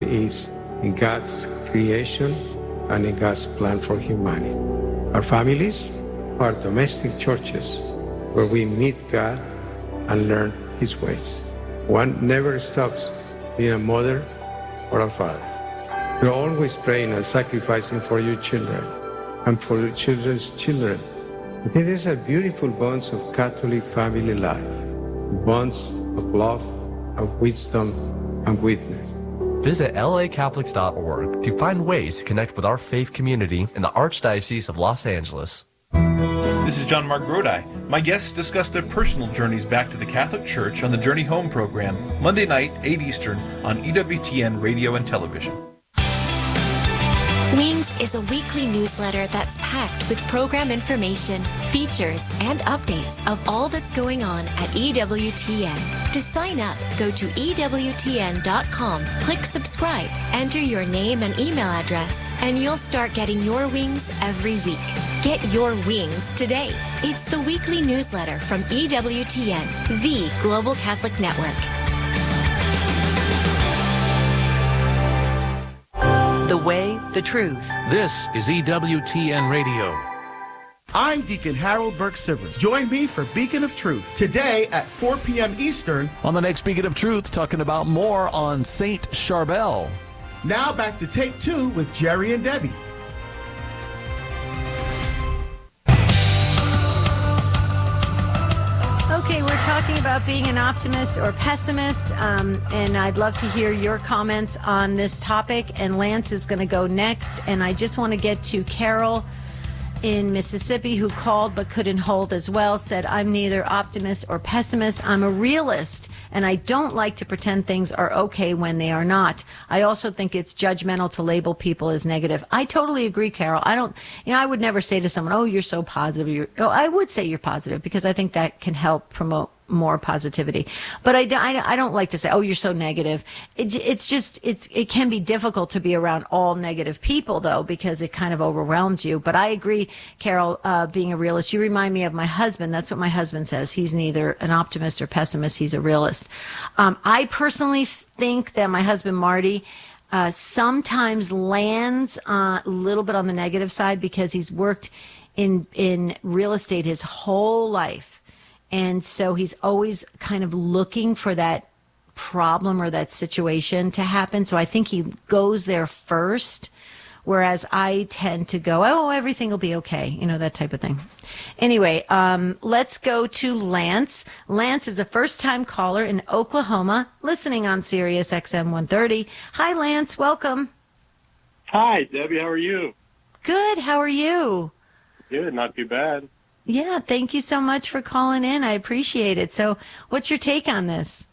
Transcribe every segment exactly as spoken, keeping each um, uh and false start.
is in God's creation and in God's plan for humanity. Our families are domestic churches where we meet God and learn His ways. One never stops being a mother or a father. You're always praying and sacrificing for your children and for your children's children. I think these are beautiful bonds of Catholic family life, bonds of love, of wisdom, and witness. Visit L A Catholics dot org to find ways to connect with our faith community in the Archdiocese of Los Angeles. This is John Mark Grodi. My guests discuss their personal journeys back to the Catholic Church on the Journey Home program, Monday night, eight Eastern, on E W T N Radio and Television. Wings is a weekly newsletter that's packed with program information, features, and updates of all that's going on at E W T N. To sign up, go to E W T N dot com, click subscribe, enter your name and email address, and you'll start getting your wings every week. Get your wings today. It's the weekly newsletter from E W T N, the Global Catholic Network. The way, the truth. This is E W T N Radio. I'm Deacon Harold Burke-Sivers. Join me for Beacon of Truth today at four p.m. Eastern. On the next Beacon of Truth, talking about more on Saint Charbel. Now back to take two with Jerry and Debbie. Okay, we're talking about being an optimist or pessimist, um, and I'd love to hear your comments on this topic, and Lance is going to go next, and I just want to get to Carol in Mississippi who called but couldn't hold as well, said, I'm neither optimist or pessimist. I'm a realist, and I don't like to pretend things are okay when they are not. I also think it's judgmental to label people as negative. I totally agree, Carol. I don't, you know, I would never say to someone, oh, you're so positive. You're, oh, I would say you're positive because I think that can help promote more positivity. But I, I, I don't like to say, oh, you're so negative. It, it's just, it's, it can be difficult to be around all negative people, though, because it kind of overwhelms you. But I agree, Carol, uh, being a realist, you remind me of my husband. That's what my husband says. He's neither an optimist or pessimist. He's a realist. Um, I personally think that my husband, Marty, uh, sometimes lands uh, a little bit on the negative side because he's worked in, in real estate his whole life. And so he's always kind of looking for that problem or that situation to happen. So I think he goes there first, whereas I tend to go, oh, everything will be okay, you know, that type of thing. Anyway, um, let's go to Lance. Lance is a first-time caller in Oklahoma, listening on Sirius X M one thirty. Hi, Lance. Welcome. Hi, Debbie. How are you? Good. How are you? Good. Not too bad. Yeah, thank you so much for calling in. I appreciate it. So what's your take on this?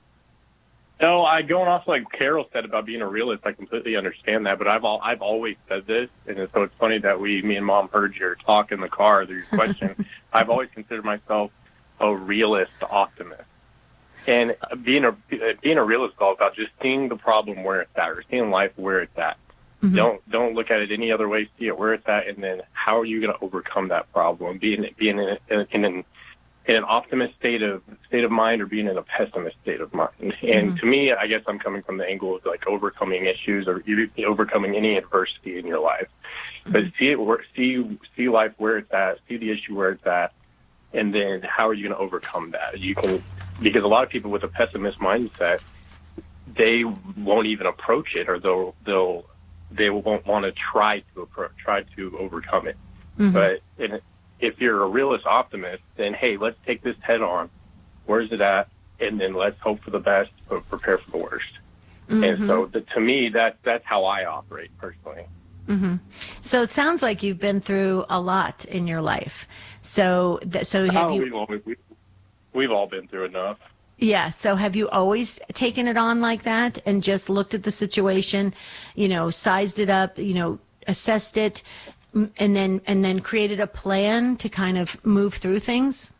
No, I going off like Carol said about being a realist. I completely understand that, but I've all, I've always said this, and so it's funny that we, me and Mom, heard your talk in the car. Your question. I've always considered myself a realist optimist, and being a being a realist is all about just seeing the problem where it's at, or seeing life where it's at. Mm-hmm. Don't don't look at it any other way. See it where it's at, and then how are you going to overcome that problem? Being being in, in, in an in an optimist state of state of mind, or being in a pessimist state of mind. And mm-hmm. to me, I guess I'm coming from the angle of like overcoming issues or overcoming any adversity in your life. Mm-hmm. But see it, see see life where it's at, see the issue where it's at, and then how are you going to overcome that? You can, because a lot of people with a pessimist mindset, they won't even approach it, or they'll they'll they won't want to try to approach, try to overcome it. Mm-hmm. But in, if you're a realist optimist, then, hey, let's take this head on. Where's it at? And then let's hope for the best, but prepare for the worst. Mm-hmm. And so the, to me, that, that's how I operate personally. Mm-hmm. So it sounds like you've been through a lot in your life. So, th- so have oh, you... We've all, we, we've all been through enough. Yeah. So have you always taken it on like that and just looked at the situation, you know, sized it up, you know, assessed it, and then and then created a plan to kind of move through things?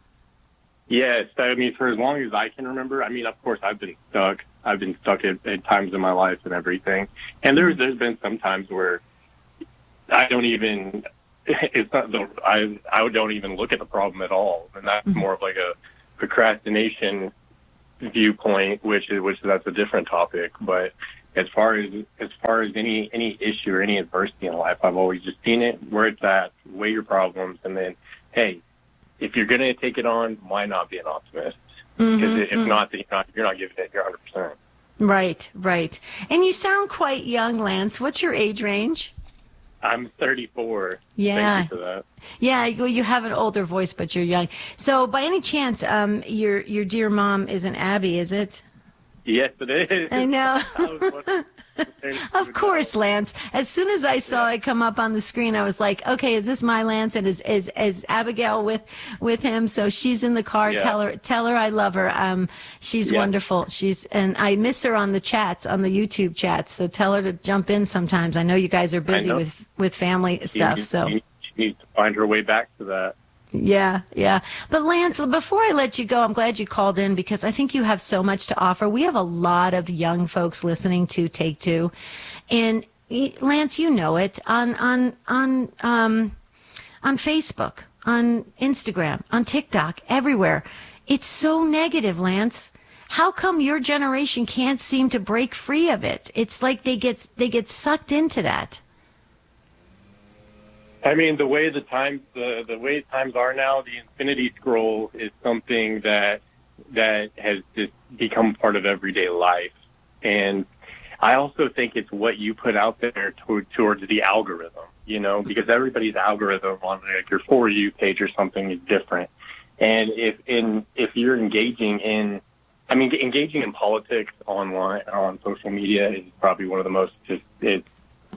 Yes. I mean, for as long as I can remember, I mean, of course, I've been stuck. I've been stuck at, at times in my life and everything. And there's, there's been some times where I don't even, it's not the, I, I don't even look at the problem at all. And that's mm-hmm. more of like a procrastination viewpoint, which is which that's a different topic. But as far as as far as any any issue or any adversity in life, I've always just seen it where it's at, weigh your problems, and then, hey, if you're going to take it on, why not be an optimist? Because mm-hmm, if mm-hmm. not, then you're not, you're not giving it your one hundred percent. Right, right. And you sound quite young, Lance. What's your age range? I'm thirty-four. Yeah. Thank you for that. Yeah, well, you have an older voice, but you're young. So by any chance, um, your your dear mom isn't Abby, is it? Yes, it is. I know. Of course, Lance. As soon as I saw yeah. it come up on the screen, I was like, okay, is this my Lance? And is is, is Abigail with, with him? So she's in the car. Yeah. Tell her tell her I love her. Um, she's yeah. wonderful. She's and I miss her on the chats, on the YouTube chats. So tell her to jump in sometimes. I know you guys are busy with, with family stuff. She, so she needs to find her way back to that. Yeah, yeah. But Lance, before I let you go, I'm glad you called in because I think you have so much to offer. We have a lot of young folks listening to Take Two. And Lance, you know it, on on on um on Facebook, on Instagram, on TikTok, everywhere. It's so negative, Lance. How come your generation can't seem to break free of it? It's like they get they get sucked into that. I mean, the way the times the, the way times are now, the Infinity Scroll is something that that has just become part of everyday life, and I also think it's what you put out there toward, towards the algorithm. You know, because everybody's algorithm on like your For You page or something is different, and if in if you're engaging in, I mean, engaging in politics online on social media is probably one of the most just it's.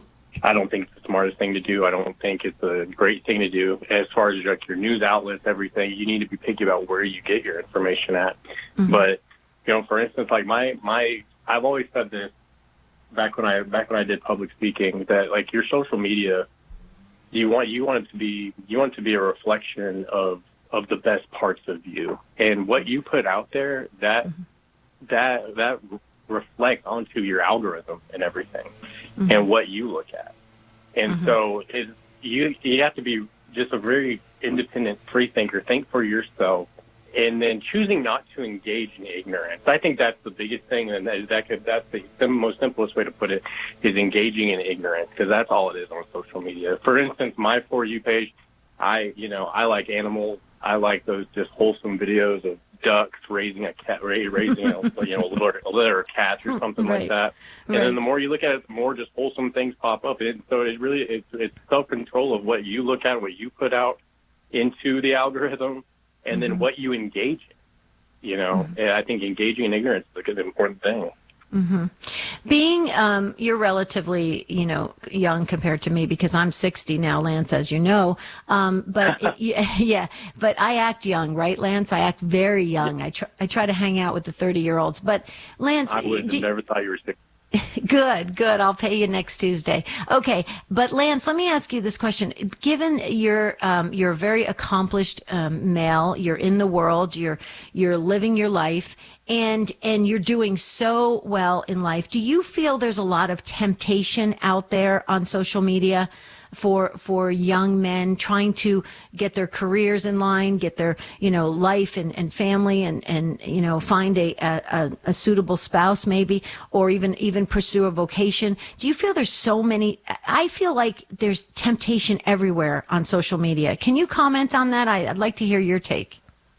I don't think it's the smartest thing to do. I don't think it's a great thing to do. As far as like your news outlets, everything, you need to be picky about where you get your information at. Mm-hmm. But, you know, for instance, like my, my, I've always said this back when I, back when I did public speaking, that like your social media, you want, you want it to be, you want it to be a reflection of, of the best parts of you. And what you put out there, that, mm-hmm. that, that reflects onto your algorithm and everything. Mm-hmm. And what you look at. And mm-hmm. so it, you you have to be just a very independent free thinker, think for yourself, and then choosing not to engage in ignorance. I think that's the biggest thing, and that, that could, that's the, the most simplest way to put it, is engaging in ignorance, because that's all it is on social media. For instance, my For You page, I, you know, I like animals. I like those just wholesome videos of ducks raising a cat, raising a, you know, a litter, a litter of cats or something right. like that. And right. then the more you look at it, the more just wholesome things pop up. And so it really, it's, it's self-control of what you look at, what you put out into the algorithm, and mm-hmm. then what you engage in. You know, mm-hmm. and I think engaging in ignorance is an important thing. Mm-hmm. Being, um, you're relatively, you know, young compared to me because I'm sixty now, Lance, as you know. Um, but it, yeah, but I act young, right, Lance? I act very young. Yeah. I try, I try to hang out with the thirty year olds. But Lance, I would have never thought you were sixty. Good, good. I'll pay you next Tuesday. Okay, but Lance, let me ask you this question. Given you're um, you're a very accomplished um, male, you're in the world, you're you're living your life, and and you're doing so well in life. Do you feel there's a lot of temptation out there on social media for for young men trying to get their careers in line, get their, you know, life and, and family and, and, you know, find a, a, a suitable spouse maybe, or even, even pursue a vocation? Do you feel there's so many, I feel like there's temptation everywhere on social media. Can you comment on that? I, I'd like to hear your take.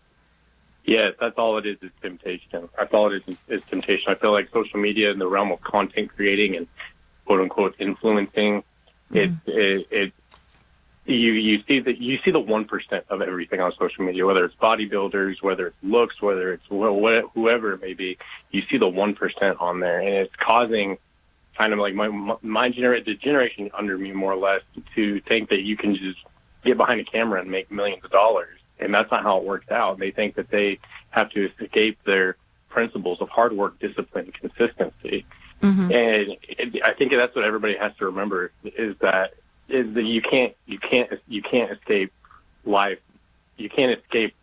Yes, that's all it is, is temptation. That's all it is, is temptation. I feel like social media in the realm of content creating and quote unquote influencing, It, it, it, you, you see the, you see the one percent of everything on social media, whether it's bodybuilders, whether it's looks, whether it's wh- whoever it may be, you see the one percent on there, and it's causing kind of like my, my gener- the generation under me more or less to think that you can just get behind a camera and make millions of dollars. And that's not how it works out. They think that they have to escape their principles of hard work, discipline, and consistency. Mm-hmm. And it, I think that's what everybody has to remember is that is that you can't you can't you can't escape life. You can't escape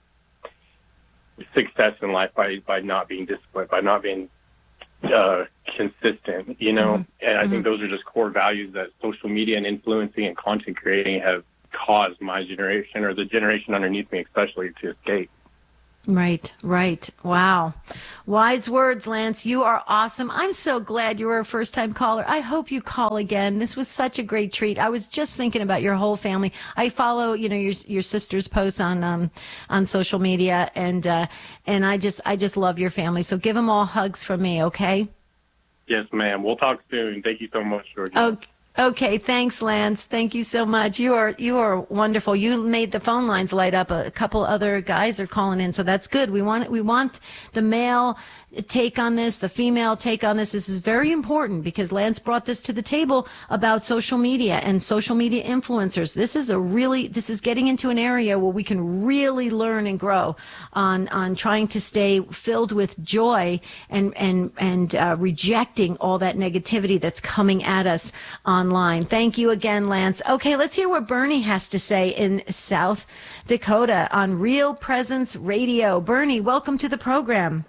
success in life by, by not being disciplined, by not being uh, consistent. You know, mm-hmm. and I mm-hmm. think those are just core values that social media and influencing and content creating have caused my generation or the generation underneath me especially to escape. Right, right. Wow. Wise words, Lance. You are awesome. I'm so glad you were a first-time caller. I hope you call again. This was such a great treat. I was just thinking about your whole family. I follow, you know, your your sister's posts on um on social media, and uh, and I just I just love your family. So give them all hugs from me, okay? Yes, ma'am. We'll talk soon. Thank you so much, Georgia. Okay. Okay, thanks, Lance. Thank you so much. You are you are wonderful. You made the phone lines light up. A couple other guys are calling in, so that's good. We want we want the male take on this, the female take on this. This is very important because Lance brought this to the table about social media and social media influencers. This is a really this is getting into an area where we can really learn and grow on on trying to stay filled with joy and and and uh, rejecting all that negativity that's coming at us online. Thank you again, Lance. Okay, let's hear what Bernie has to say in South Dakota on Real Presence Radio. Bernie, welcome to the program.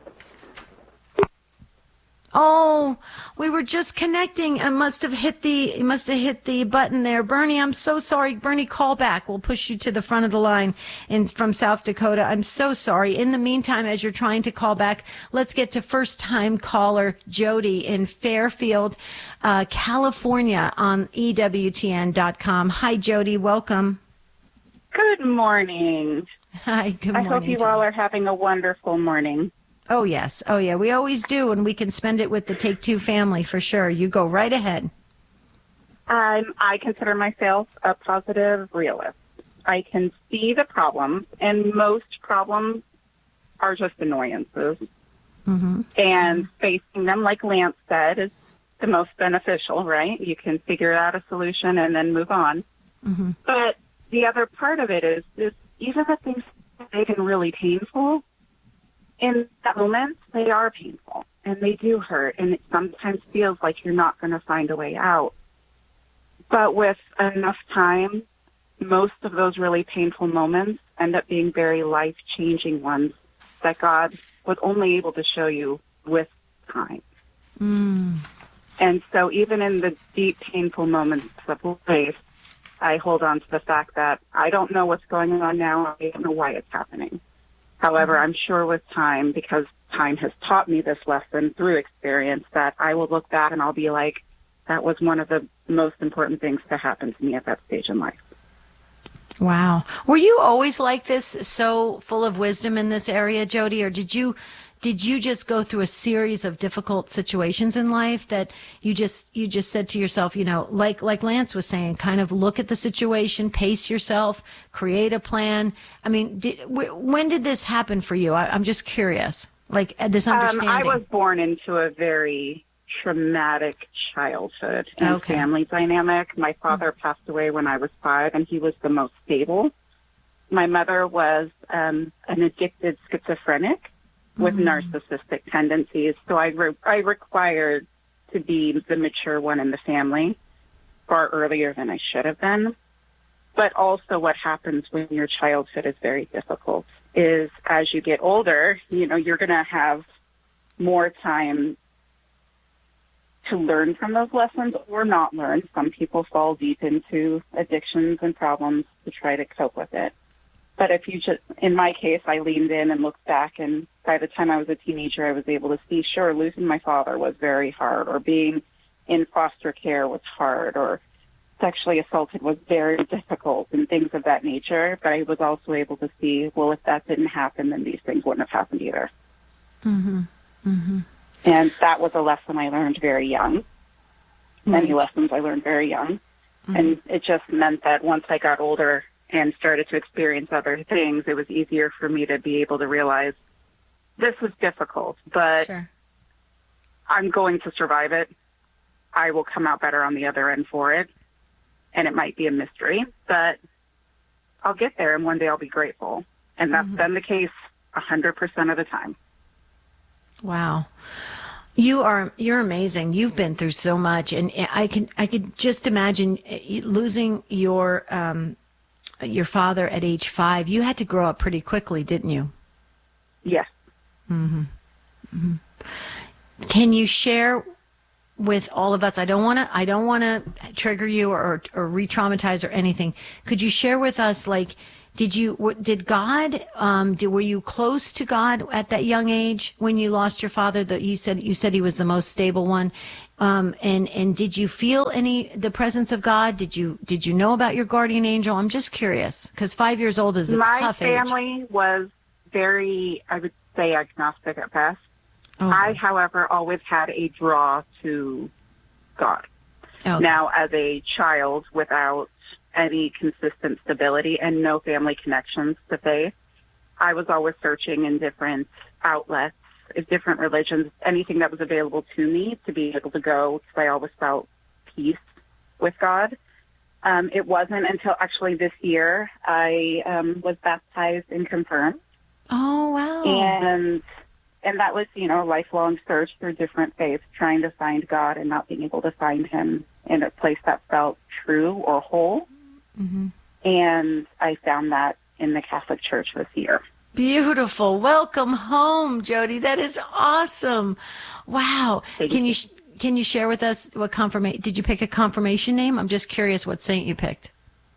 Oh, we were just connecting. I must have hit the must have hit the button there. Bernie, I'm so sorry. Bernie, call back. We'll push you to the front of the line in from South Dakota. I'm so sorry. In the meantime, as you're trying to call back, let's get to first-time caller Jody in Fairfield, uh, California on E W T N dot com. Hi, Jody. Welcome. Good morning. Hi, good morning. I hope you all are having a wonderful morning. Oh, yes. Oh, yeah. We always do, and we can spend it with the Take Two family for sure. You go right ahead. Um, I consider myself a positive realist. I can see the problems, and most problems are just annoyances. Mm-hmm. And facing them, like Lance said, is the most beneficial, right? You can figure out a solution and then move on. Mm-hmm. But the other part of it is, is even the things that are big and really painful, in that moment, they are painful, and they do hurt, and it sometimes feels like you're not going to find a way out. But with enough time, most of those really painful moments end up being very life-changing ones that God was only able to show you with time. Mm. And so even in the deep, painful moments of life, I hold on to the fact that I don't know what's going on now. I don't know why it's happening. However, I'm sure with time, because time has taught me this lesson through experience, that I will look back and I'll be like, that was one of the most important things to happen to me at that stage in life. Wow. Were you always like this, so full of wisdom in this area, Jody, or did you did you just go through a series of difficult situations in life that you just you just said to yourself, you know, like like Lance was saying, kind of look at the situation, pace yourself, create a plan? I mean, did, when did this happen for you? I, I'm just curious, like this understanding. Um, I was born into a very traumatic childhood and okay. family dynamic. My father mm-hmm. passed away when I was five, and he was the most stable. My mother was um, an addicted schizophrenic with mm-hmm. narcissistic tendencies, so I, re- I required to be the mature one in the family far earlier than I should have been. But also what happens when your childhood is very difficult is as you get older, you know, you're going to have more time to learn from those lessons or not learn. Some people fall deep into addictions and problems to try to cope with it. But if you just, in my case, I leaned in and looked back, and by the time I was a teenager, I was able to see, sure, losing my father was very hard, or being in foster care was hard, or sexually assaulted was very difficult, and things of that nature. But I was also able to see, well, if that didn't happen, then these things wouldn't have happened either. Mm-hmm. Mm-hmm. And that was a lesson I learned very young. Many right. lessons I learned very young. Mm-hmm. And it just meant that once I got older and started to experience other things, it was easier for me to be able to realize this is difficult, but sure. I'm going to survive it. I will come out better on the other end for it. And it might be a mystery, but I'll get there, and one day I'll be grateful. And that's mm-hmm. been the case one hundred percent of the time. Wow. You are, you're amazing. You've been through so much, and I can, I could just imagine losing your, um, your father at age five. You had to grow up pretty quickly, didn't you? Yes. Mm-hmm. Mm-hmm. Can you share with all of us? I don't want to, I don't want to trigger you or, or re-traumatize or anything. Could you share with us, like, Did you, w- did God, um, did, were you close to God at that young age when you lost your father? That you said, you said he was the most stable one. Um, and, and did you feel any, the presence of God? Did you, did you know about your guardian angel? I'm just curious because five years old is a My tough age. family was very, I would say, agnostic at best. Oh. I, however, always had a draw to God. Okay. Now, as a child without any consistent stability and no family connections to faith, I was always searching in different outlets, in different religions, anything that was available to me to be able to go, because I always felt peace with God. Um, it wasn't until actually this year I um, was baptized and confirmed. Oh, wow. And and that was, you know, a lifelong search through different faiths, trying to find God and not being able to find him in a place that felt true or whole. Mm-hmm. And I found that in the Catholic Church this year. Beautiful. Welcome home, Jody. That is awesome. Wow. Thank can you, you. sh- can you share with us what confirmation, did you pick a confirmation name? I'm just curious what saint you picked.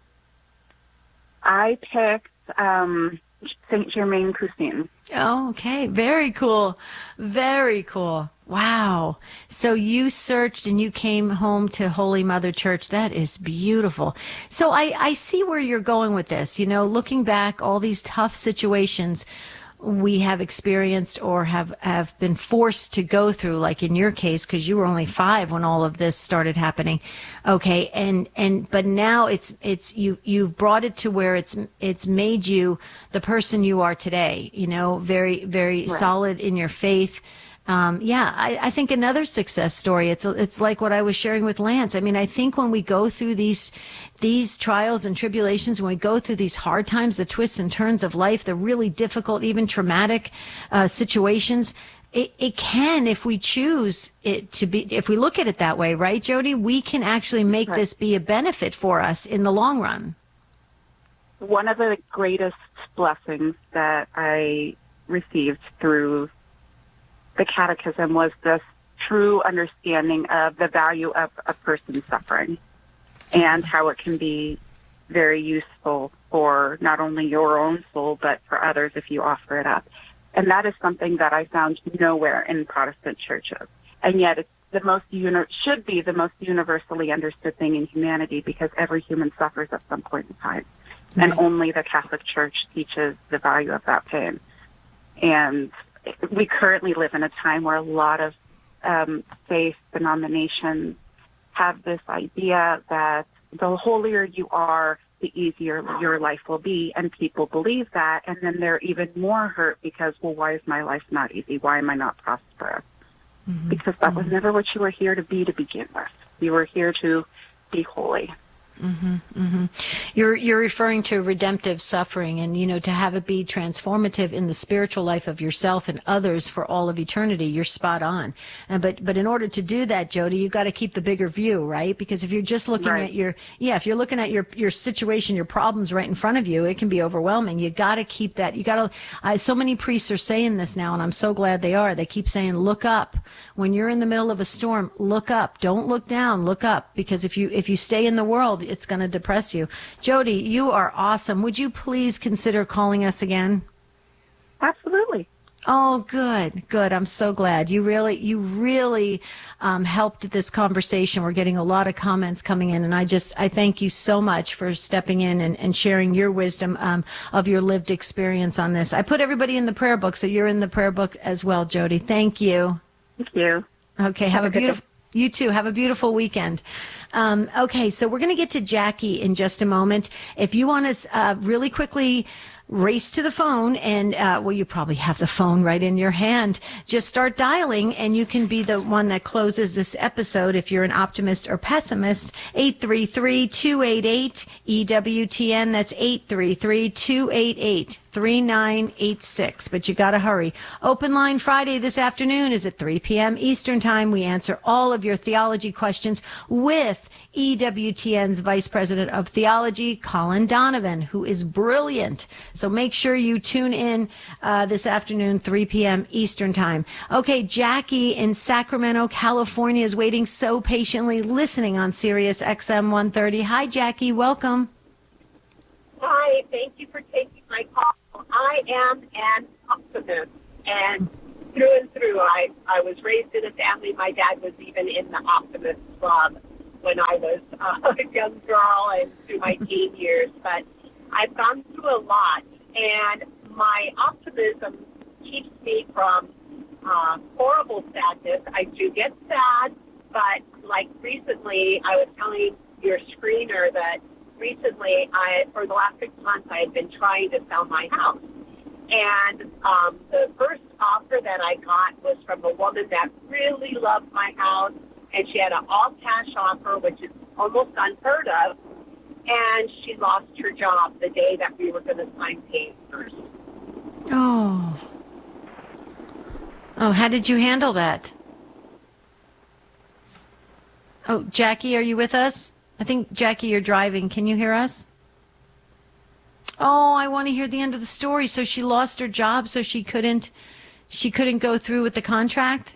I picked um, Saint Germain Cousin. Oh, okay. Very cool. Very cool. Wow. So you searched and you came home to Holy Mother Church. That is beautiful. So I, I see where you're going with this. You know, looking back, all these tough situations we have experienced or have, have been forced to go through, like in your case, because you were only five when all of this started happening. Okay. And, and, but now it's, it's, you, you've brought it to where it's, it's made you the person you are today, you know, very, very Right. solid in your faith. Um, yeah, I, I think another success story. It's it's like what I was sharing with Lance. I mean, I think when we go through these these trials and tribulations, when we go through these hard times, the twists and turns of life, the really difficult, even traumatic uh, situations, it, it can, if we choose it to be, if we look at it that way, right, Jody, we can actually make Right. this be a benefit for us in the long run. One of the greatest blessings that I received through the catechism was this true understanding of the value of a person's suffering and how it can be very useful for not only your own soul, but for others if you offer it up. And that is something that I found nowhere in Protestant churches. And yet it's the most uni- should be the most universally understood thing in humanity, because every human suffers at some point in time. Right. And only the Catholic Church teaches the value of that pain. And we currently live in a time where a lot of um, faith denominations have this idea that the holier you are, the easier your life will be, and people believe that, and then they're even more hurt because, well, why is my life not easy? Why am I not prosperous? Mm-hmm. Because that mm-hmm. was never what you were here to be to begin with. You were here to be holy. Mm-hmm, mm-hmm. You're you're referring to redemptive suffering, and you know, to have it be transformative in the spiritual life of yourself and others for all of eternity. You're spot on. And but but in order to do that, Jody, you got to keep the bigger view, right? Because if you're just looking Right. at your yeah, if you're looking at your your situation, your problems right in front of you, it can be overwhelming. You got to keep that. You got to. I, so many priests are saying this now, and I'm so glad they are. They keep saying, "Look up when you're in the middle of a storm. Look up. Don't look down. Look up, because if you if you stay in the world, it's going to depress you." Jody, you are awesome. Would you please consider calling us again? Absolutely. Oh, good, good. I'm so glad. You really, you really um, helped this conversation. We're getting a lot of comments coming in, and I just, I thank you so much for stepping in and, and sharing your wisdom um, of your lived experience on this. I put everybody in the prayer book, so you're in the prayer book as well, Jody. Thank you. Thank you. Okay, have, Have a a good beautiful. You too. Have a beautiful weekend. Um, okay, so we're going to get to Jackie in just a moment. If you want to uh, really quickly race to the phone and, uh, well, you probably have the phone right in your hand. Just start dialing and you can be the one that closes this episode if you're an optimist or pessimist. eight three three, two eight eight, E W T N. That's eight three three, two eight eight, three nine eight six. But you got to hurry. Open line Friday this afternoon is at three p.m. Eastern Time. We answer all of your theology questions with E W T N's Vice President of Theology, Colin Donovan, who is brilliant. So make sure you tune in uh, this afternoon, three p.m. Eastern Time. Okay, Jackie in Sacramento, California is waiting so patiently, listening on Sirius X M one thirty. Hi, Jackie. Welcome. Hi, thank you for taking my call. I am an optimist, and through and through, I, I was raised in a family. My dad was even in the optimist club when I was uh, a young girl and through my teen years. But I've gone through a lot, and my optimism keeps me from uh, horrible sadness. I do get sad, but like recently, I was telling your screener that recently, I for the last six months, I had been trying to sell my house. And um, the first offer that I got was from a woman that really loved my house, and she had an all-cash offer, which is almost unheard of, and she lost her job the day that we were going to sign papers. Oh. Oh, how did you handle that? Oh, Jackie, are you with us? I think, Jackie, you're driving. Can you hear us? Oh, I want to hear the end of the story. So she lost her job, so she couldn't, she couldn't go through with the contract?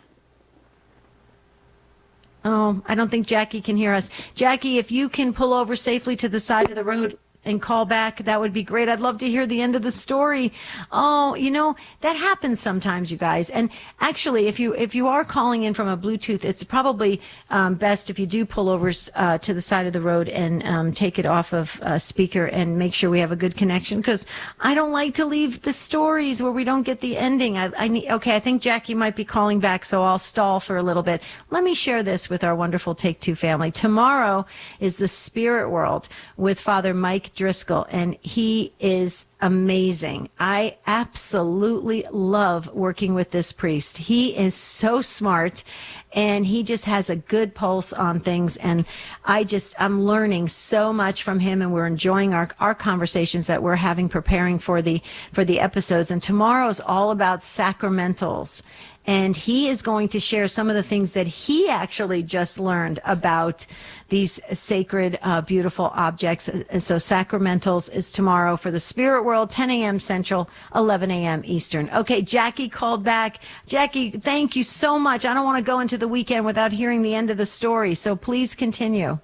Oh, I don't think Jackie can hear us. Jackie, if you can pull over safely to the side of the road and call back, that would be great. I'd love to hear the end of the story. Oh, you know, that happens sometimes, you guys. And actually, if you if you are calling in from a Bluetooth, it's probably um, best if you do pull over uh, to the side of the road and um, take it off of uh, speaker and make sure we have a good connection, because I don't like to leave the stories where we don't get the ending. I, I need, okay, I think Jackie might be calling back, so I'll stall for a little bit. Let me share this with our wonderful Take Two family. Tomorrow is the Spirit World with Father Mike Driscoll, and he is amazing. I absolutely love working with this priest. He is so smart, and he just has a good pulse on things, and I just, I'm learning so much from him, and we're enjoying our, our conversations that we're having preparing for the, for the episodes. And tomorrow's all about sacramentals. And he is going to share some of the things that he actually just learned about these sacred, uh, beautiful objects. And so sacramentals is tomorrow for the Spirit World, ten a.m. Central, eleven a.m. Eastern. Okay, Jackie called back. Jackie, thank you so much. I don't want to go into the weekend without hearing the end of the story, so please continue.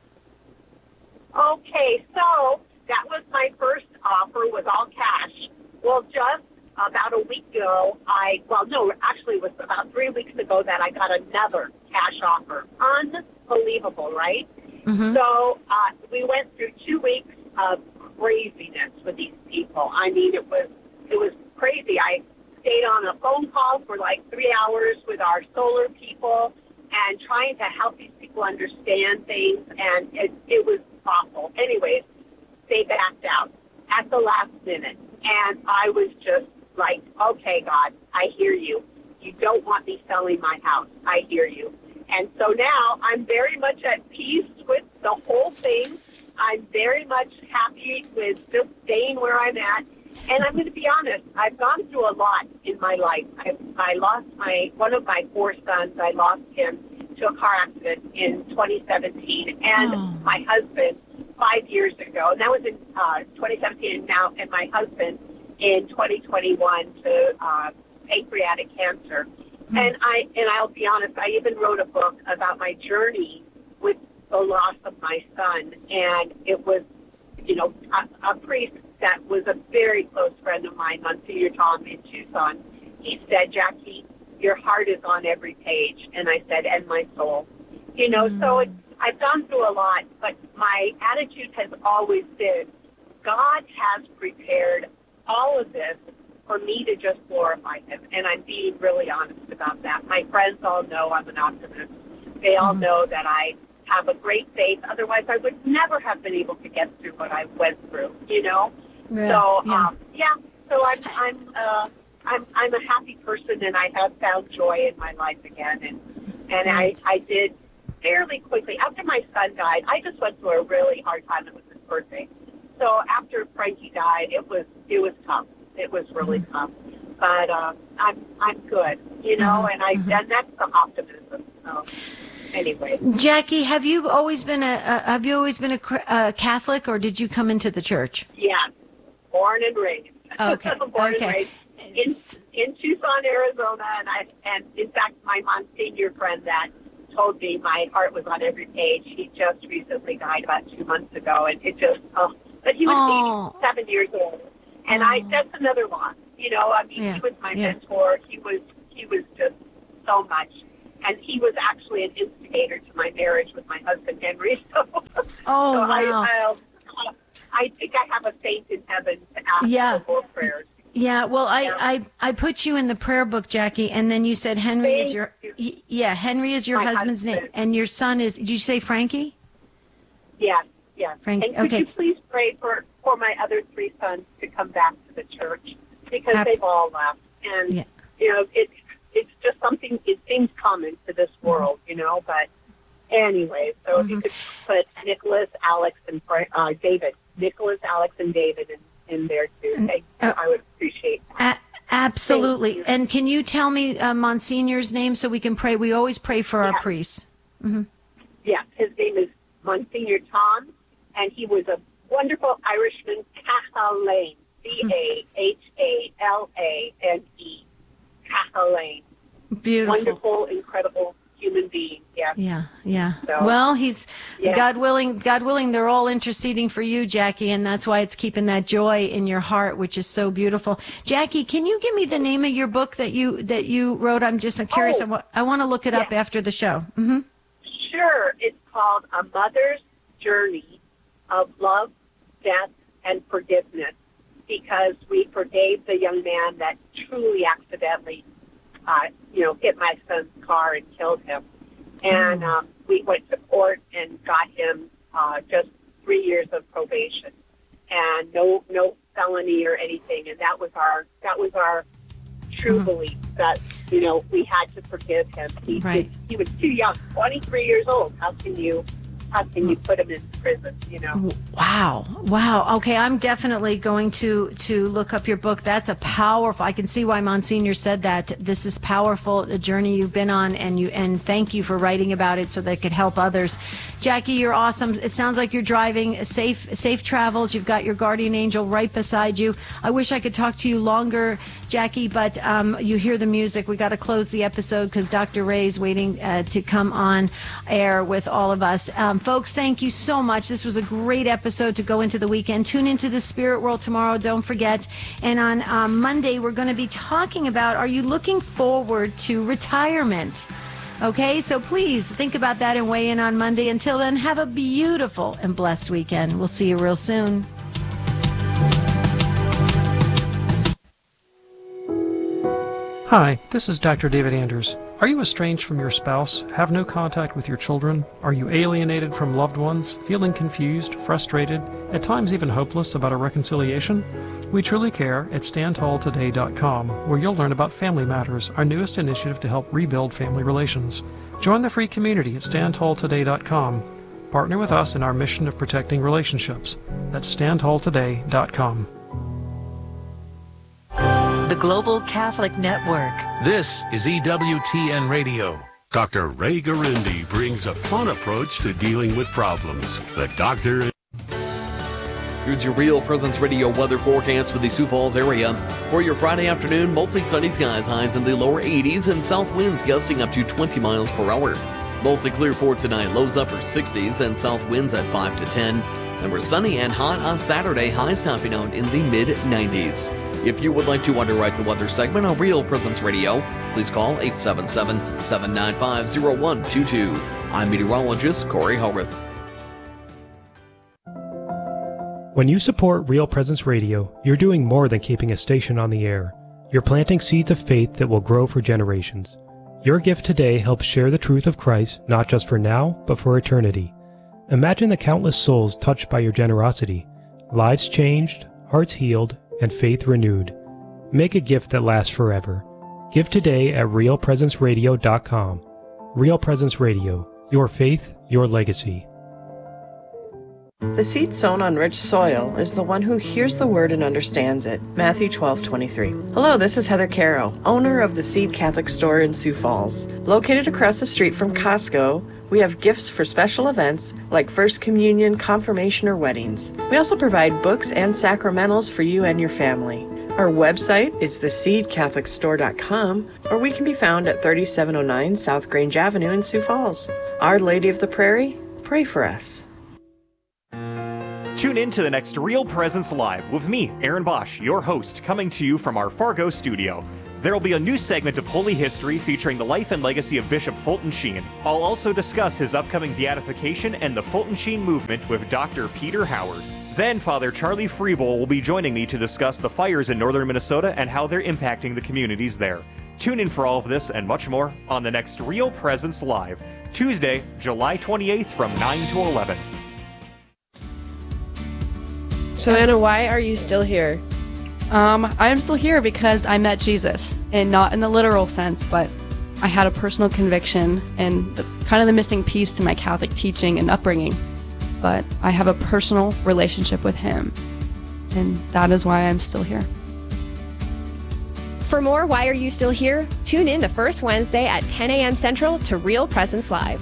Okay, so that was my first offer, was all cash. Well, just about a week ago, I, well, no, actually it was about three weeks ago that I got another cash offer. Unbelievable, right? Mm-hmm. So uh, we went through two weeks of craziness with these people. I mean, it was it was crazy. I stayed on a phone call for like three hours with our solar people and trying to help these people understand things, and it, it was awful. Anyways, they backed out at the last minute, and I was just like, okay, God, I hear you. You don't want me selling my house. I hear you. And so now I'm very much at peace with the whole thing. I'm very much happy with just staying where I'm at. And I'm going to be honest, I've gone through a lot in my life. I, I lost my one of my four sons. I lost him to a car accident in twenty seventeen. And oh. my husband five years ago, and that was in uh, twenty seventeen, and now, and my husband in twenty twenty-one to uh, pancreatic cancer. Mm-hmm. And I and I'll be honest, I even wrote a book about my journey with the loss of my son. And it was, you know, a, a priest that was a very close friend of mine, Monsignor Tom in Tucson. He said, Jackie, your heart is on every page. And I said, and my soul. You know, mm-hmm. so it, I've gone through a lot, but my attitude has always been, God has prepared all of this for me to just glorify him. And I'm being really honest about that. My friends all know I'm an optimist. They all mm-hmm. know that I have a great faith. Otherwise, I would never have been able to get through what I went through, you know? Yeah, so, yeah. Um, yeah, so I'm, I'm, uh, I'm, I'm a happy person, and I have found joy in my life again. And, and right. I, I did fairly quickly. After my son died, I just went through a really hard time. It was his birthday. So after Frankie died, it was it was tough. It was really mm-hmm. tough. But um, I'm I'm good, you know, mm-hmm. and I mm-hmm. and that's the optimism. So anyway, Jackie, have you always been a, a have you always been a, a Catholic, or did you come into the church? Yeah, born and raised. Okay, born okay. and raised in in Tucson, Arizona, and I and in fact, my Monsignor friend that told me my heart was on every page, he just recently died about two months ago, and it just oh. But he was Oh. eighty-seven years old. And I, that's another loss. You know, I mean, Yeah. he was my Yeah. mentor. He was, he was just so much. And he was actually an instigator to my marriage with my husband, Henry. So, Oh, so wow. I, I, I think I have a faith in heaven to ask Yeah. for more prayers. Yeah, well, I, I, I put you in the prayer book, Jackie, and then you said Henry Thank is your, you. y- yeah, Henry is your My husband's name, husband. and your son is, did you say Frankie? Yes, yes. Frank- and could okay. you please pray for, for my other three sons to come back to the church because Ab- they've all left. And, Yeah. you know, it, it's just something, it seems common to this world, you know, but anyway, so if you could put Nicholas, Alex, and Fra- uh, David, Nicholas, Alex, and David in, in there too, thank you. uh, I would appreciate that. A- absolutely. Thank you. And can you tell me uh, Monsignor's name so we can pray? We always pray for our Yeah. priests. Yeah, his name is Monsignor Tom, and he was a wonderful Irishman, Cahalain, C A H A L A N E, Cahalain. Beautiful. Wonderful, incredible human being, yeah. Yeah, yeah. So- well, he's Yeah. God willing. God willing, they're all interceding for you, Jackie, and that's why it's keeping that joy in your heart, which is so beautiful. Jackie, can you give me the name of your book that you that you wrote? I'm just I'm curious. Oh. I, wa- I want to look it up Yeah. after the show. hmm Sure, it's called A Mother's Journey of Love, Death, and Forgiveness, because we forgave the young man that truly accidentally, uh, you know, hit my son's car and killed him. And um, we went to court and got him uh, just three years of probation and no no felony or anything. And that was our that was our true belief that, you know, we had to forgive him. He Right. he was too young, twenty-three years old. How can you how can you put him in prison? You know. Wow. Wow. Okay, I'm definitely going to to look up your book. That's a powerful. I can see why Monsignor said that. This is powerful, a journey you've been on, and you and thank you for writing about it so that it could help others. Jackie, you're awesome. It sounds like you're driving safe safe travels. You've got your guardian angel right beside you. I wish I could talk to you longer, Jackie, but um, you hear the music. We got to close the episode because Doctor Ray's waiting uh, to come on air with all of us. Um, folks, thank you so much. This was a great episode to go into the weekend. Tune into the Spirit World tomorrow, don't forget. And on um, Monday, we're going to be talking about, are you looking forward to retirement? Okay, so please think about that and weigh in on Monday. Until then, have a beautiful and blessed weekend. We'll see you real soon. Hi, this is Doctor David Anders. Are you estranged from your spouse, have no contact with your children? Are you alienated from loved ones, feeling confused, frustrated, at times even hopeless about a reconciliation? We truly care at stand tall today dot com, where you'll learn about Family Matters, our newest initiative to help rebuild family relations. Join the free community at stand tall today dot com. Partner with us in our mission of protecting relationships. That's stand tall today dot com. The Global Catholic Network. This is E W T N Radio. Doctor Ray Garindi brings a fun approach to dealing with problems. The doctor... Here's your Real Presence Radio weather forecast for the Sioux Falls area. For your Friday afternoon, mostly sunny skies, highs in the lower eighties, and south winds gusting up to twenty miles per hour. Mostly clear for tonight, lows upper sixties, and south winds at five to ten. And we're sunny and hot on Saturday, highs topping out in the mid nineties. If you would like to underwrite the weather segment on Real Presence Radio, please call eight seven seven, seven nine five, zero one two two. I'm meteorologist Corey Howarth. When you support Real Presence Radio, you're doing more than keeping a station on the air. You're planting seeds of faith that will grow for generations. Your gift today helps share the truth of Christ, not just for now, but for eternity. Imagine the countless souls touched by your generosity, lives changed, hearts healed, and faith renewed. Make a gift that lasts forever. Give today at real presence radio dot com. Real Presence Radio, your faith, your legacy. The seed sown on rich soil is the one who hears the word and understands it. Matthew twelve twenty-three. Hello, this is Heather Caro, owner of the Seed Catholic Store in Sioux Falls. Located across the street from Costco, we have gifts for special events like First Communion, confirmation, or weddings. We also provide books and sacramentals for you and your family. Our website is the seed catholic store dot com, or we can be found at thirty-seven oh nine South Grange Avenue in Sioux Falls. Our Lady of the Prairie, pray for us. Tune in to the next Real Presence Live with me, Aaron Bosch, your host, coming to you from our Fargo studio. There will be a new segment of Holy History featuring the life and legacy of Bishop Fulton Sheen. I'll also discuss his upcoming beatification and the Fulton Sheen movement with Doctor Peter Howard. Then Father Charlie Freebowl will be joining me to discuss the fires in northern Minnesota and how they're impacting the communities there. Tune in for all of this and much more on the next Real Presence Live, Tuesday, July twenty-eighth from nine to eleven. So Anna, why are you still here? Um, I am still here because I met Jesus, and not in the literal sense, but I had a personal conviction and the, kind of the missing piece to my Catholic teaching and upbringing. But I have a personal relationship with him, and that is why I'm still here. For more Why Are You Still Here? Tune in the first Wednesday at ten a.m. Central to Real Presence Live.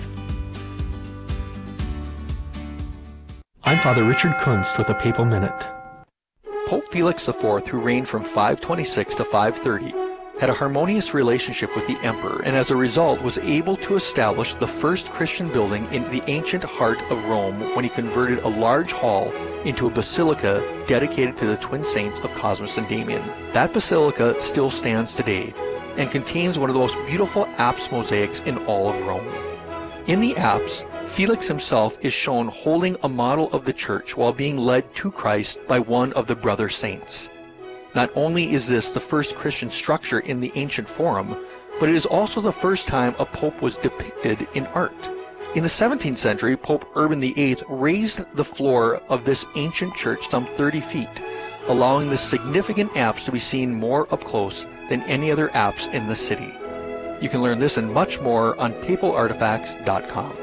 I'm Father Richard Kunst with a Papal Minute. Pope Felix the Fourth, who reigned from five twenty-six to five thirty, had a harmonious relationship with the emperor, and as a result was able to establish the first Christian building in the ancient heart of Rome when he converted a large hall into a basilica dedicated to the twin saints of Cosmas and Damian. That basilica still stands today and contains one of the most beautiful apse mosaics in all of Rome. In the apse, Felix himself is shown holding a model of the church while being led to Christ by one of the brother saints. Not only is this the first Christian structure in the ancient Forum, but it is also the first time a pope was depicted in art. In the seventeenth century, Pope Urban the Eighth raised the floor of this ancient church some thirty feet, allowing this significant apse to be seen more up close than any other apse in the city. You can learn this and much more on papal artifacts dot com.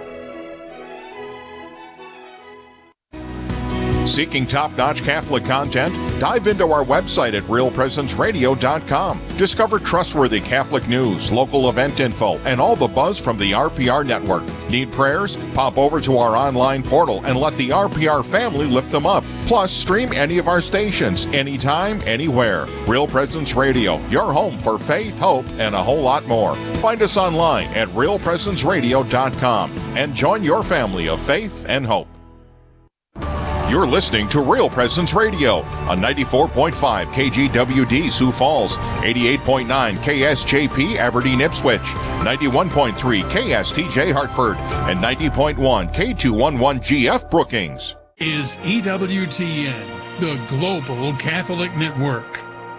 Seeking top-notch Catholic content? Dive into our website at real presence radio dot com. Discover trustworthy Catholic news, local event info, and all the buzz from the R P R network. Need prayers? Pop over to our online portal and let the R P R family lift them up. Plus, stream any of our stations, anytime, anywhere. Real Presence Radio, your home for faith, hope, and a whole lot more. Find us online at real presence radio dot com and join your family of faith and hope. You're listening to Real Presence Radio on ninety-four point five K G W D Sioux Falls, eighty-eight point nine K S J P Aberdeen Ipswich, ninety-one point three K S T J Hartford, and ninety point one K two eleven G F Brookings. Is E W T N, the Global Catholic Network.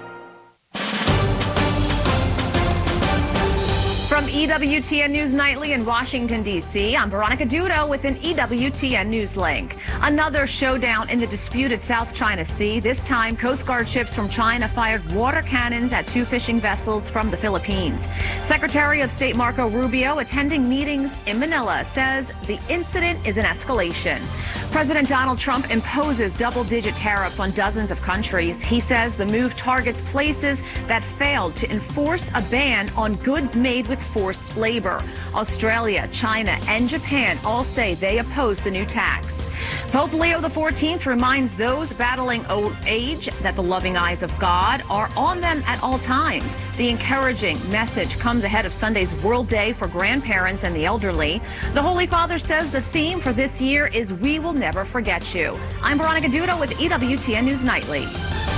From E W T N News Nightly in Washington, D C, I'm Veronica Dudo with an E W T N News link. Another showdown in the disputed South China Sea. This time, Coast Guard ships from China fired water cannons at two fishing vessels from the Philippines. Secretary of State Marco Rubio, attending meetings in Manila, says the incident is an escalation. President Donald Trump imposes double-digit tariffs on dozens of countries. He says the move targets places that failed to enforce a ban on goods made with forced labor. Australia, China, and Japan all say they oppose the new tax. Pope Leo the fourteenth reminds those battling old age that the loving eyes of God are on them at all times. The encouraging message comes ahead of Sunday's World Day for grandparents and the elderly. The Holy Father says the theme for this year is We Will Never Forget You. I'm Veronica Dudo with E W T N News Nightly.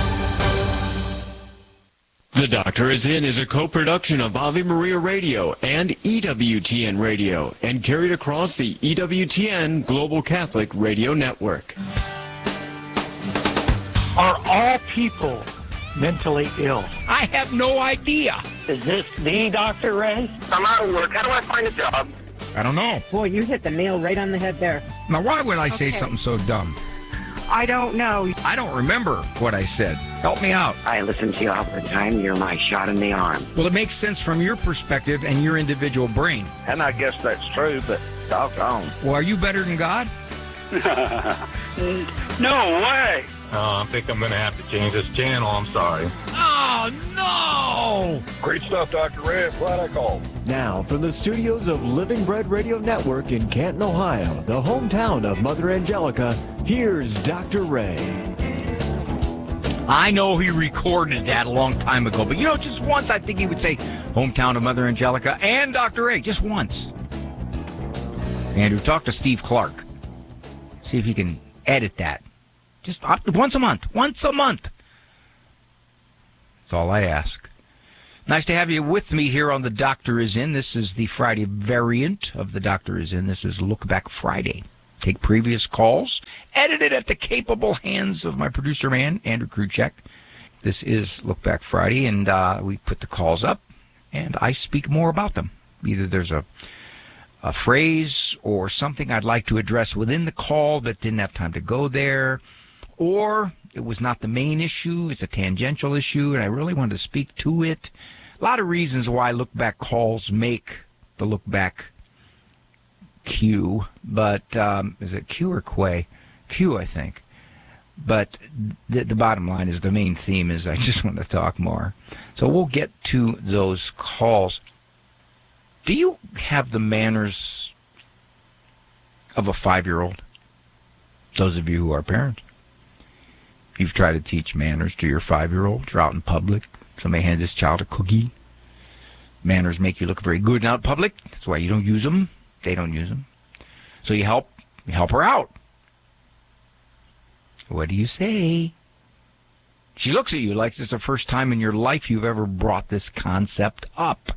The Doctor Is In is a co-production of Ave Maria Radio and E W T N Radio and carried across the E W T N Global Catholic Radio Network. Are all people mentally ill? I have no idea. Is this the Doctor Ray? I'm out of work. How do I find a job? I don't know. Boy, you hit the nail right on the head there. Now, why would I say something so dumb? I don't know. I don't remember what I said. Help me out. I listen to you all the time. You're my shot in the arm. Well, it makes sense from your perspective and your individual brain. And I guess that's true, but doggone. Well, are you better than God? No way. Uh, I think I'm going to have to change this channel. I'm sorry. Oh, no! Great stuff, Doctor Ray. Glad I called. Now, from the studios of Living Bread Radio Network in Canton, Ohio, the hometown of Mother Angelica, here's Doctor Ray. I know he recorded that a long time ago, but you know, just once I think he would say hometown of Mother Angelica and Doctor Ray, just once. Andrew, talk to Steve Clark. See if he can edit that. Just once a month. Once a month. That's all I ask. Nice to have you with me here on The Doctor Is In. This is the Friday variant of The Doctor Is In. This is Look Back Friday. Take previous calls, edited at the capable hands of my producer man, Andrew Kruchek. This is Look Back Friday, and uh, we put the calls up, and I speak more about them. Either there's a, a phrase or something I'd like to address within the call that didn't have time to go there, or it was not the main issue, it's a tangential issue, and I really wanted to speak to it. A lot of reasons why Look Back calls make the Look Back Q, but um, is it Q or Quay? Q, I think. But the, the bottom line is the main theme is I just want to talk more. So we'll get to those calls. Do you have the manners of a five-year-old? Those of you who are parents. You've tried to teach manners to your five-year-old. You're out in public. Somebody hands this child a cookie. Manners make you look very good out in public. That's why you don't use them. They don't use them. So you help, you help her out. What do you say? She looks at you like it's the first time in your life you've ever brought this concept up.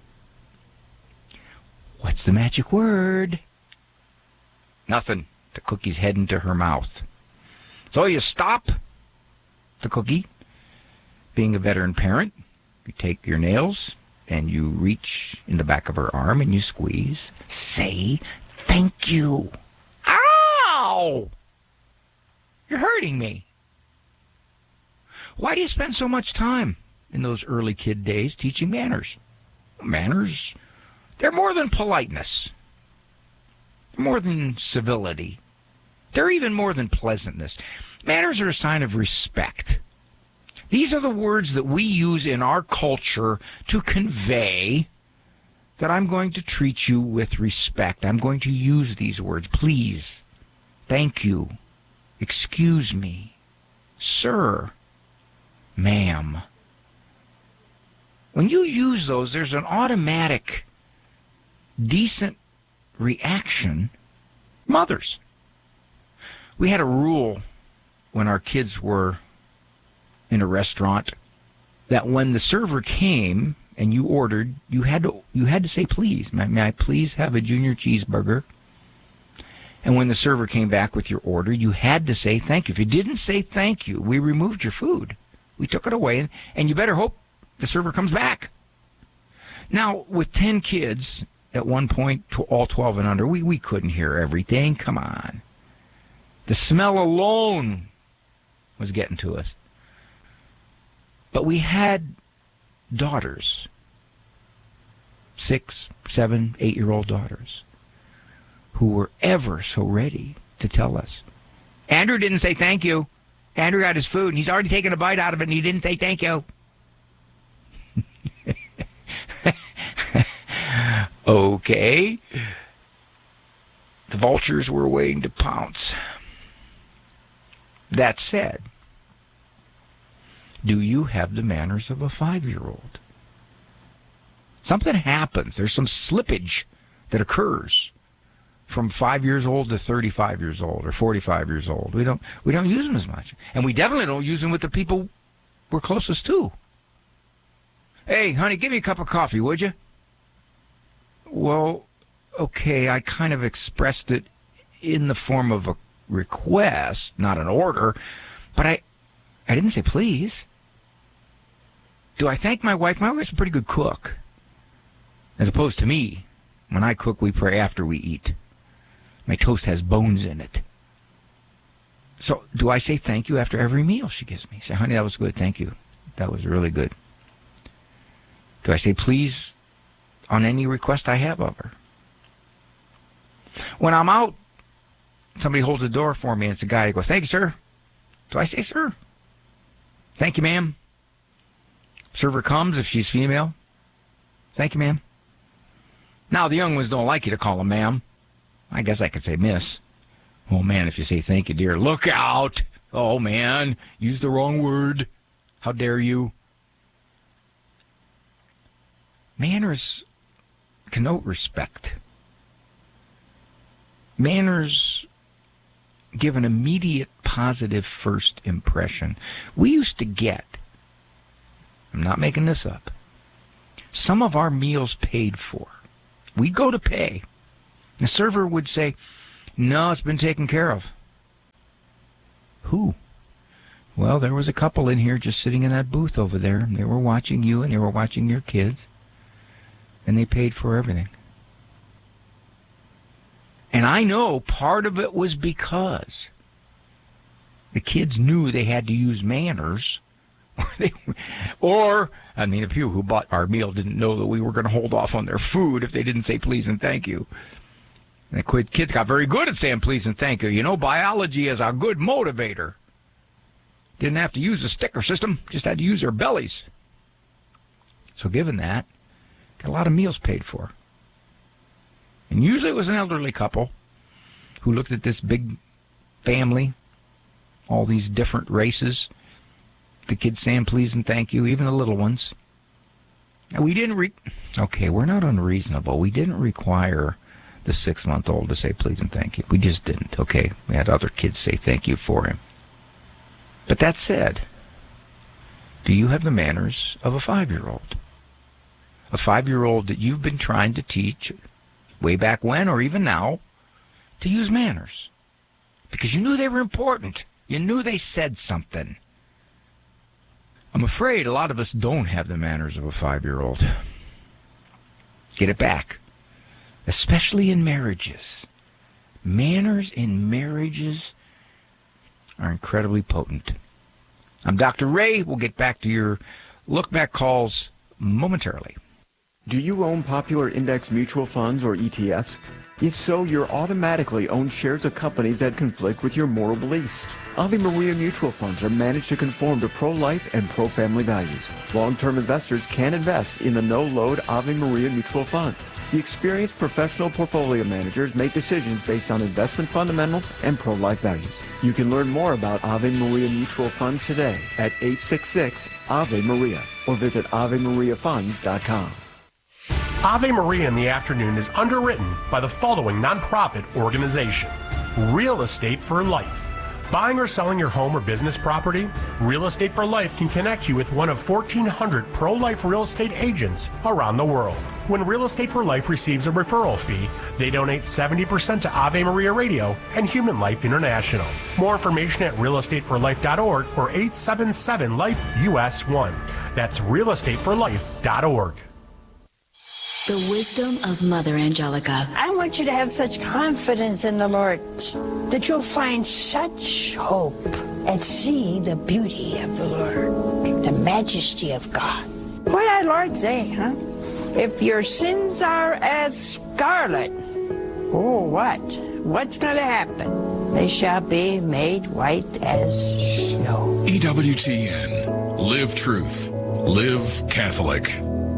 What's the magic word? Nothing. The cookie's heading to her mouth. So you stop the cookie. Being a veteran parent, you take your nails and you reach in the back of her arm and you squeeze. Say thank you. Ow! You're hurting me. Why do you spend so much time in those early kid days teaching manners? Manners, they're more than politeness. They're more than civility. They're even more than pleasantness. Manners are a sign of respect. These are the words that we use in our culture to convey that I'm going to treat you with respect. I'm going to use these words. Please, thank you, excuse me, sir, ma'am. When you use those, there's an automatic, decent reaction from others. We had a rule when our kids were in a restaurant that when the server came and you ordered, you had to you had to say please. May, may I please have a junior cheeseburger? And when the server came back with your order, you had to say thank you. If you didn't say thank you, we removed your food. We took it away, and, and you better hope the server comes back. Now, with ten kids at one point, to all twelve and under, we, we couldn't hear everything. Come on. The smell alone was getting to us. But we had daughters, six, seven, eight-year-old daughters, who were ever so ready to tell us, Andrew didn't say thank you. Andrew got his food, and he's already taken a bite out of it, and he didn't say thank you. Okay. The vultures were waiting to pounce. That said, do you have the manners of a five-year-old? Something happens. There's some slippage that occurs from five years old to thirty-five years old or forty-five years old. We don't we don't use them as much. And we definitely don't use them with the people we're closest to. Hey, honey, give me a cup of coffee, would you? Well, okay, I kind of expressed it in the form of a request, not an order, but I I didn't say please. Do I thank my wife? My wife's a pretty good cook. As opposed to me. When I cook, we pray after we eat. My toast has bones in it. So do I say thank you after every meal she gives me? Say, honey, that was good. Thank you. That was really good. Do I say please on any request I have of her? When I'm out, somebody holds the door for me and it's a guy who goes, thank you, sir. Do I say sir? Thank you, ma'am. Server comes if she's female. Thank you, ma'am. Now, the young ones don't like you to call them ma'am. I guess I could say miss. Oh, man, if you say thank you, dear, look out. Oh, man, use the wrong word. How dare you? Manners connote respect. Manners give an immediate positive first impression. We used to get, I'm not making this up, some of our meals paid for. We'd go to pay. The server would say, no, it's been taken care of. Who? Well, there was a couple in here just sitting in that booth over there. And they were watching you and they were watching your kids. And they paid for everything. And I know part of it was because the kids knew they had to use manners. Or, they, or, I mean, the people who bought our meal didn't know that we were going to hold off on their food if they didn't say please and thank you. And the kids got very good at saying please and thank you. You know, biology is a good motivator. Didn't have to use a sticker system, just had to use their bellies. So given that, got a lot of meals paid for. And usually it was an elderly couple who looked at this big family, all these different races, the kids saying please and thank you, even the little ones. And we didn't, re- okay, we're not unreasonable. We didn't require the six-month-old to say please and thank you. We just didn't, okay? We had other kids say thank you for him. But that said, do you have the manners of a five-year-old? A five-year-old that you've been trying to teach way back when or even now to use manners. Because you knew they were important. You knew they said something. I'm afraid a lot of us don't have the manners of a five-year-old. Get it back. Especially in marriages. Manners in marriages are incredibly potent. I'm Doctor Ray. We'll get back to your look-back calls momentarily. Do you own popular index mutual funds or E T Fs? If so, you're automatically own shares of companies that conflict with your moral beliefs. Ave Maria mutual funds are managed to conform to pro-life and pro-family values. Long-term investors can invest in the no-load Ave Maria mutual funds. The experienced professional portfolio managers make decisions based on investment fundamentals and pro-life values. You can learn more about Ave Maria mutual funds today at eight six six Ave Maria or visit ave maria funds dot com. Ave Maria in the Afternoon is underwritten by the following nonprofit organization: Real Estate for Life. Buying or selling your home or business property? Real Estate for Life can connect you with one of fourteen hundred pro-life real estate agents around the world. When Real Estate for Life receives a referral fee, they donate seventy percent to Ave Maria Radio and Human Life International. More information at real estate for life dot org or eight seven seven life U S one. That's real estate for life dot org. The wisdom of Mother Angelica. I want you to have such confidence in the Lord that you'll find such hope and see the beauty of the Lord, the majesty of God. What did our Lord say, huh? If your sins are as scarlet, oh, what? What's going to happen? They shall be made white as snow. E W T N. Live truth. Live Catholic.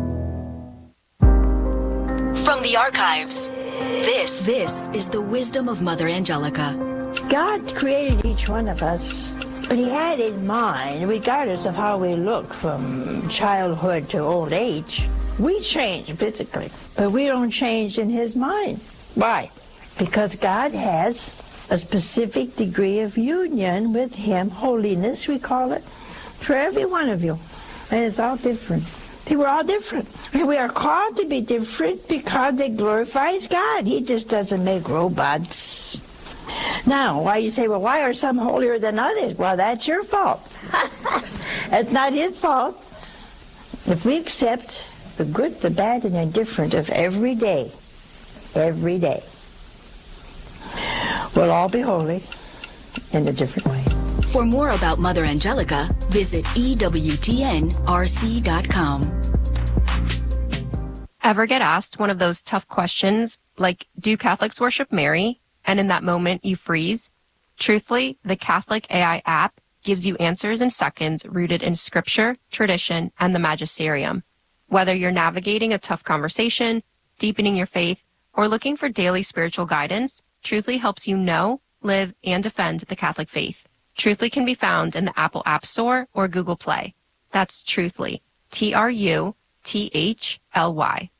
From the archives, this, this is the wisdom of Mother Angelica. God created each one of us, but he had in mind, regardless of how we look from childhood to old age, we change physically, but we don't change in his mind. Why? Because God has a specific degree of union with him, holiness we call it, for every one of you, and it's all different. We're all different. And we are called to be different because it glorifies God. He just doesn't make robots. Now, why you say, well, why are some holier than others? Well, that's your fault. That's not his fault. If we accept the good, the bad, and the indifferent of every day, every day, we'll all be holy in a different way. For more about Mother Angelica, visit E W T N R C dot com. Ever get asked one of those tough questions, like, do Catholics worship Mary? And in that moment, you freeze? Truthfully, the Catholic A I app gives you answers in seconds rooted in scripture, tradition, and the magisterium. Whether you're navigating a tough conversation, deepening your faith, or looking for daily spiritual guidance, Truthfully helps you know, live, and defend the Catholic faith. Truthfully can be found in the Apple App Store or Google Play. That's Truthfully, T R U T H L Y.